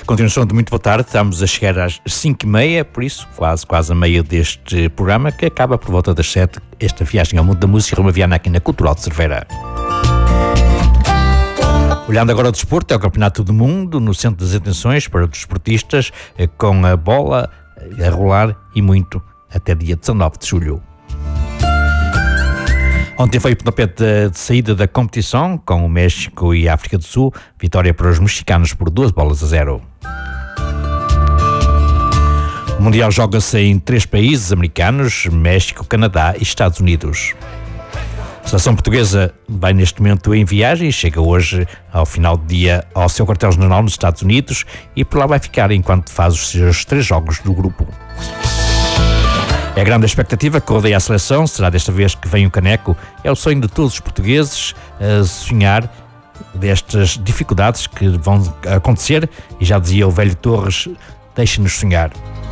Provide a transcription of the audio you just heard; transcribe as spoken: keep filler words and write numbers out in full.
Continuação de muito boa tarde, estamos a chegar às cinco e meia, por isso quase, quase a meio deste programa que acaba por volta das sete, esta viagem ao mundo da música romaviana aqui na Cultural de Cerveira. Olhando agora ao desporto, é o Campeonato do Mundo no centro das atenções para os desportistas, com a bola a rolar e muito até dia dezanove de julho. Ontem foi o pontapé de, de saída da competição com o México e a África do Sul, vitória para os mexicanos por duas bolas a zero. O Mundial joga-se em três países americanos, México, Canadá e Estados Unidos. A seleção portuguesa vai neste momento em viagem e chega hoje, ao final do dia, ao seu quartel-general nos Estados Unidos e por lá vai ficar enquanto faz os seus três jogos do grupo. É a grande expectativa que rodeia a seleção, será desta vez que vem o caneco, é o sonho de todos os portugueses a sonhar destas dificuldades que vão acontecer e já dizia o velho Torres, deixe-nos sonhar.